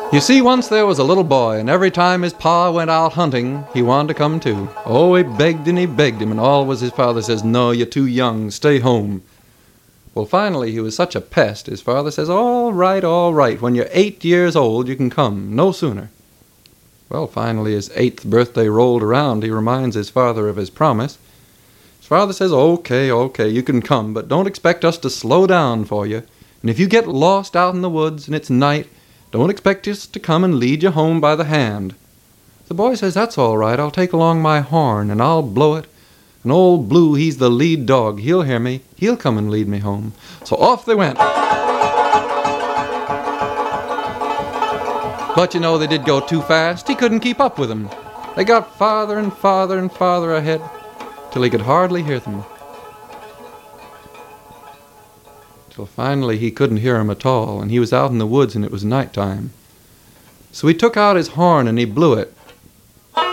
You see, once there was a little boy, and every time his pa went out hunting, he wanted to come too. Oh, he begged him, and always his father says, "No, you're too young, stay home." Well, finally, he was such a pest, his father says, all right, when you're 8 years old, you can come, no sooner." Well, finally, his 8th birthday rolled around. He reminds his father of his promise. His father says, okay, you can come, but don't expect us to slow down for you. And if you get lost out in the woods and it's night, don't expect us to come and lead you home by the hand. The boy says, that's all right, I'll take along my horn, and I'll blow it. And old Blue, he's the lead dog. He'll hear me. He'll come and lead me home. So off they went. But you know, they did go too fast. He couldn't keep up with them. They got farther and farther and farther ahead, till he could hardly hear them. Till finally he couldn't hear them at all, and he was out in the woods and it was night time. So he took out his horn and he blew it.